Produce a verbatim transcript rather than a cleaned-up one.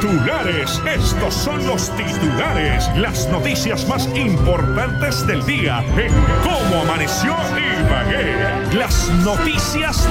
Titulares. Estos son los titulares. Las noticias más importantes del día en Cómo Amaneció Ibagué. Las noticias